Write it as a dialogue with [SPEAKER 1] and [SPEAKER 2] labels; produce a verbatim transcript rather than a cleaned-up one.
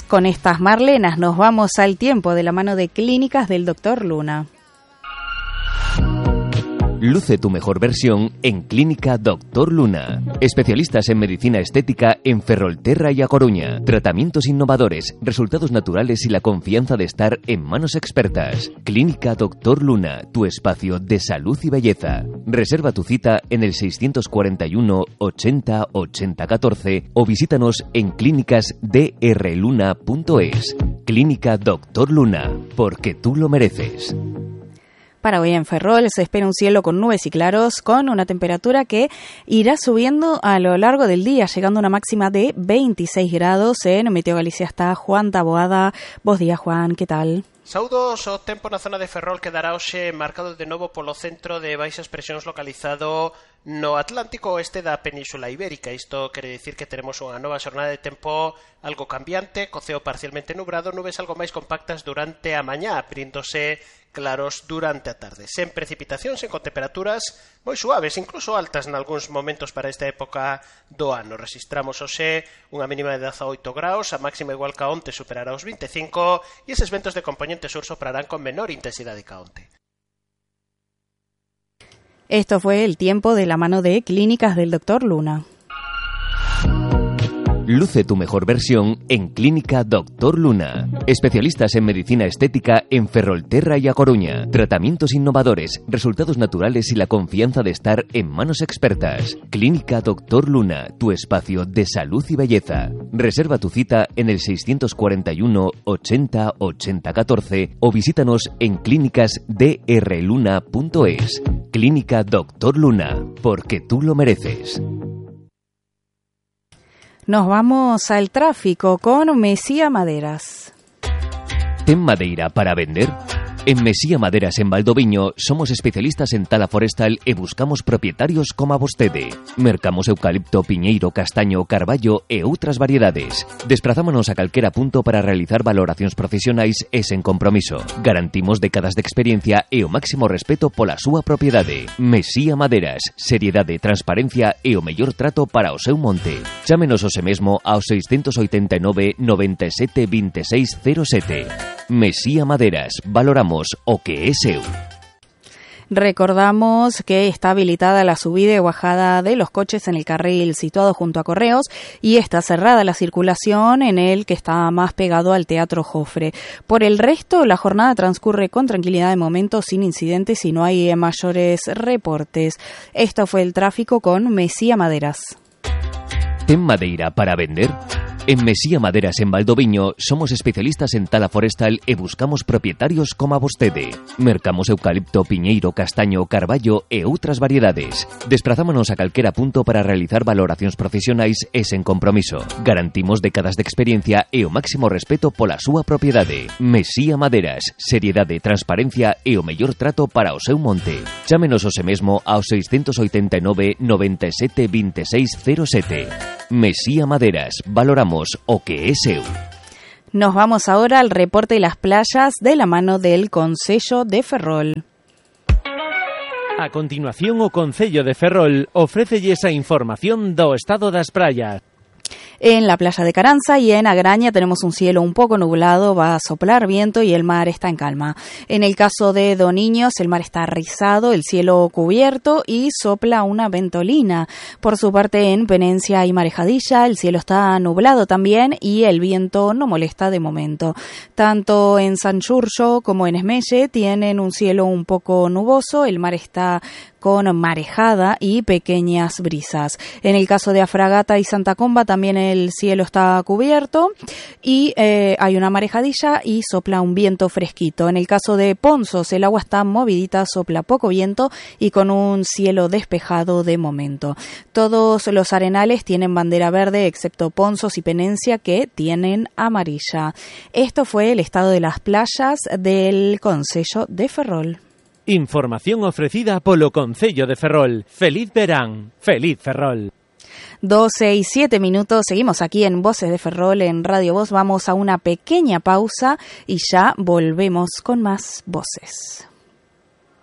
[SPEAKER 1] Con estas marlenas nos vamos al tiempo de la mano de Clínicas del doctor Luna.
[SPEAKER 2] Luce tu mejor versión en Clínica doctor Luna. Especialistas en medicina estética en Ferrolterra y A Coruña. Tratamientos innovadores, resultados naturales y la confianza de estar en manos expertas. Clínica doctor Luna, tu espacio de salud y belleza. Reserva tu cita en el seiscientos cuarenta y uno ochenta ochenta catorce o visítanos en clínicas d r luna punto es. Clínica doctor Luna, porque tú lo mereces.
[SPEAKER 1] Para hoy en Ferrol se espera un cielo con nubes y claros, con una temperatura que irá subiendo a lo largo del día, llegando a una máxima de veintiséis grados. En Meteo Galicia está Juan Taboada. Bos días, Juan, ¿qué tal?
[SPEAKER 3] Saudos, o tempo na zona de Ferrol quedará hoxe marcado de novo polo centro de baixas presións localizado no Atlántico oeste da Península Ibérica. Isto quere dicir que teremos unha nova xornada de tempo algo cambiante, co ceo parcialmente nubrado, nubes algo máis compactas durante a mañá, abríndose claros durante a tarde, sen precipitacións e con temperaturas moi suaves, incluso altas nalgúns momentos para esta época do ano. Registramos hoxe unha mínima de dezaoito graus, a máxima igual que a onte superará os vinte e cinco e eses ventos de componente sur soprarán con menor intensidade que a onte.
[SPEAKER 1] Esto fue el tiempo de la mano de Clínicas del doctor Luna.
[SPEAKER 2] Luce tu mejor versión en Clínica doctor Luna. Especialistas en medicina estética en Ferrolterra y A Coruña. Tratamientos innovadores, resultados naturales y la confianza de estar en manos expertas. Clínica doctor Luna, tu espacio de salud y belleza. Reserva tu cita en el seiscientos cuarenta y uno ochenta ochenta catorce o visítanos en clínicas d r luna punto es. Clínica doctor Luna, porque tú lo mereces.
[SPEAKER 1] Nos vamos al tráfico con Mesía Maderas.
[SPEAKER 2] ¿Ten madeira para vender? En Mesía Maderas en Valdoviño somos especialistas en tala forestal e buscamos propietarios como a vostede. Mercamos eucalipto, piñeiro, castaño, carballo e outras variedades. Desprazámonos a calquera punto para realizar valoracións profesionais e sen compromiso. Garantimos décadas de experiencia e o máximo respeto pola súa propiedade. Mesía Maderas, seriedade, transparencia e o mellor trato para o seu monte. Chámenos hoxe mesmo ao seiscentos oitenta e nove noventa e sete vinte e seis cero sete. Mesía Maderas, valoramos o que é seu.
[SPEAKER 1] Recordamos que está habilitada la subida y bajada de los coches en el carril situado junto a Correos y está cerrada la circulación en el que está más pegado al Teatro Jofre. Por el resto, la jornada transcurre con tranquilidad de momento, sin incidentes y no hay mayores reportes. Esto fue el tráfico con Mesía Maderas.
[SPEAKER 2] ¿Ten madeira para vender? En Mesía Maderas en Valdoviño somos especialistas en tala forestal e buscamos propietarios como a vostede. Mercamos eucalipto, piñeiro, castaño, carballo e outras variedades. Desprazámonos a calquera punto para realizar valoracións profesionais e sen compromiso. Garantimos décadas de experiencia e o máximo respeto pola súa propiedade. Mesía Maderas, seriedade, transparencia e o mellor trato para o seu monte. Chámenos hoxe mesmo ao seiscentos oitenta e nove noventa e sete vinte e seis cero sete. Mesía Maderas, valoramos o que é seu.
[SPEAKER 1] Nos vamos ahora al reporte de las playas de la mano del Concello de Ferrol.
[SPEAKER 4] A continuación, o Concello de Ferrol ofrécelle esa información do estado das praias.
[SPEAKER 1] En la playa de Caranza y en Agraña tenemos un cielo un poco nublado, va a soplar viento y el mar está en calma. En el caso de Doniños, el mar está rizado, el cielo cubierto y sopla una ventolina. Por su parte, en Penencia y Marejadilla, el cielo está nublado también y el viento no molesta de momento. Tanto en Sanxurxo como en Esmelle tienen un cielo un poco nuboso, el mar está con marejada y pequeñas brisas. En el caso de Afragata y Santa Comba también el cielo está cubierto y eh, hay una marejadilla y sopla un viento fresquito. En el caso de Ponzos el agua está movidita, sopla poco viento y con un cielo despejado de momento. Todos los arenales tienen bandera verde excepto Ponzos y Penencia que tienen amarilla. Esto fue el estado de las playas del Concello de Ferrol.
[SPEAKER 4] Información ofrecida polo Concello de Ferrol. Feliz verán, feliz Ferrol.
[SPEAKER 1] doce y siete minutos, seguimos aquí en Voces de Ferrol en Radio Voz. Vamos a una pequeña pausa y ya volvemos con más voces.